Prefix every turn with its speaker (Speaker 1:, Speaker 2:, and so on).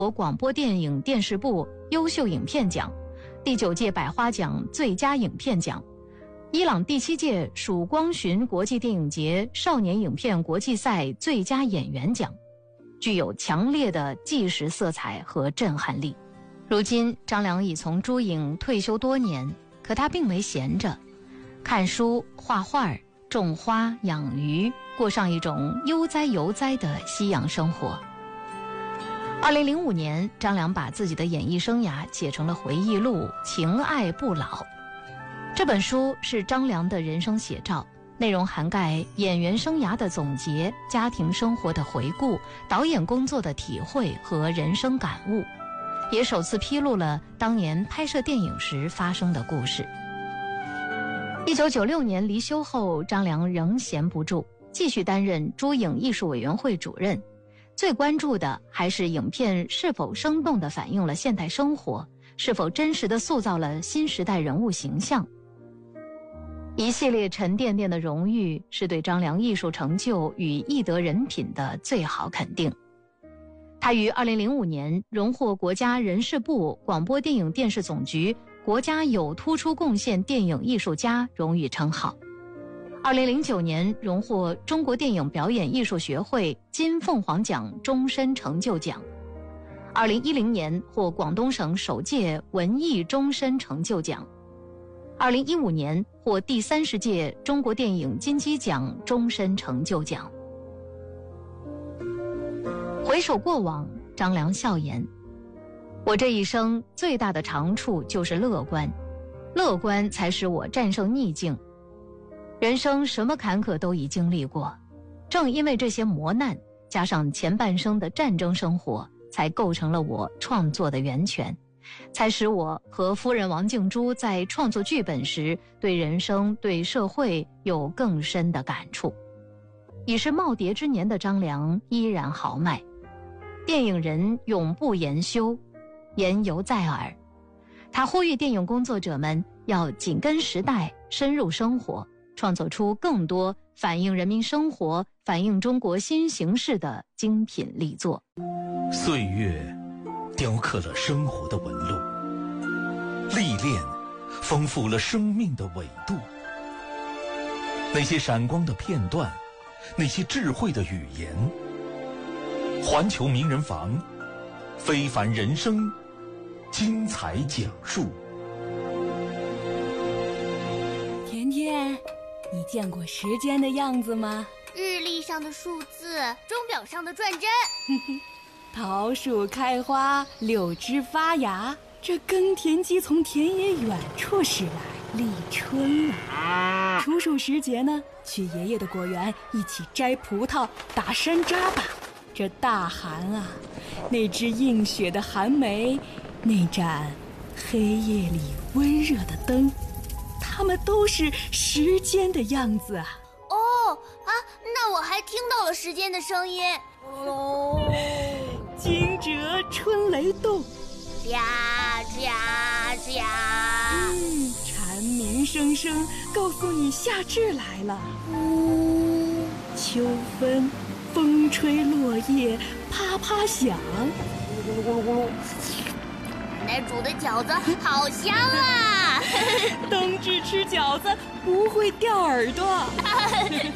Speaker 1: 国广播电影电视部优秀影片奖，第9届百花奖最佳影片奖，伊朗第7届曙光巡国际电影节少年影片国际赛最佳演员奖，具有强烈的纪实色彩和震撼力。如今张良已从诸影退休多年，可他并没闲着，看书、画画、种花、养鱼，过上一种悠哉游哉的西洋生活。2005年，张良把自己的演艺生涯写成了回忆录《情爱不老》。这本书是张良的人生写照，内容涵盖演员生涯的总结、家庭生活的回顾、导演工作的体会和人生感悟，也首次披露了当年拍摄电影时发生的故事。1996年离休后，张良仍闲不住，继续担任诸影艺术委员会主任。最关注的还是影片是否生动地反映了现代生活，是否真实地塑造了新时代人物形象。一系列沉甸甸的荣誉是对张良艺术成就与艺德人品的最好肯定。他于2005年荣获国家人事部广播电影电视总局国家有突出贡献电影艺术家荣誉称号。2009年荣获中国电影表演艺术学会金凤凰奖终身成就奖。2010年获广东省首届文艺终身成就奖。2015年获第30届中国电影金鸡奖终身成就奖。回首过往，张良笑言：我这一生最大的长处就是乐观，乐观才使我战胜逆境。人生什么坎坷都已经历过，正因为这些磨难，加上前半生的战争生活，才构成了我创作的源泉，才使我和夫人王静珠在创作剧本时，对人生、对社会有更深的感触。已是耄耋之年的张良依然豪迈，电影人永不言休，言犹在耳。他呼吁电影工作者们要紧跟时代，深入生活，创作出更多反映人民生活、反映中国新形势的精品力作。
Speaker 2: 岁月雕刻了生活的纹路，历练丰富了生命的纬度。那些闪光的片段，那些智慧的语言，环球名人房，非凡人生，精彩讲述。
Speaker 3: 甜甜，你见过时间的样子吗？
Speaker 4: 日历上的数字，钟表上的转针。
Speaker 3: 桃树开花，柳枝发芽，这耕田机从田野远处驶来，立春了。处暑时节呢，去爷爷的果园一起摘葡萄、打山楂吧。这大寒啊，那只映雪的寒梅，那盏黑夜里温热的灯，它们都是时间的样子啊。
Speaker 4: 那我还听到了时间的声音。
Speaker 3: 惊蛰春雷动，
Speaker 4: 呀呀呀！
Speaker 3: 蝉鸣声声告诉你夏至来了。秋分，风吹落叶啪啪响。
Speaker 4: 奶奶煮的饺子好香啊！
Speaker 3: 冬至吃饺子不会掉耳朵。